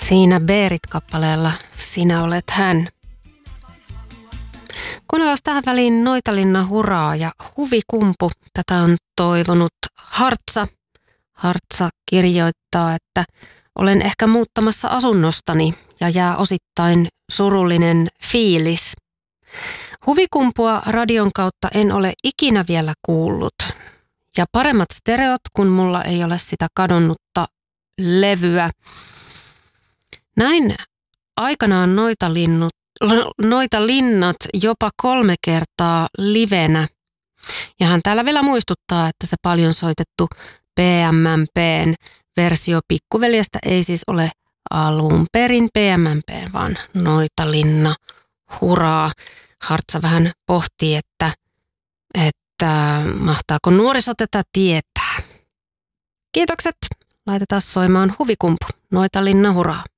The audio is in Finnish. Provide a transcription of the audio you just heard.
Siinä Beerit-kappaleella Sinä olet hän. Kuunnellaan tähän väliin Noitalinna Huraa ja Huvikumpu. Tätä on toivonut Hartsa. Hartsa kirjoittaa, että olen ehkä muuttamassa asunnostani ja jää osittain surullinen fiilis. Huvikumpua radion kautta en ole ikinä vielä kuullut. Ja paremmat stereot, kun mulla ei ole sitä kadonnutta levyä. Näin aikanaan Noitalinnat jopa 3 kertaa livenä. Ja hän täällä vielä muistuttaa, että se paljon soitettu PMMP:n versio Pikkuveljestä ei siis ole alun perin PMMP, vaan Noitalinna Huraa. Hartsa vähän pohtii, että mahtaako nuoriso tätä tietää. Kiitokset. Laitetaan soimaan Huvikumpu. Noitalinna Huraa.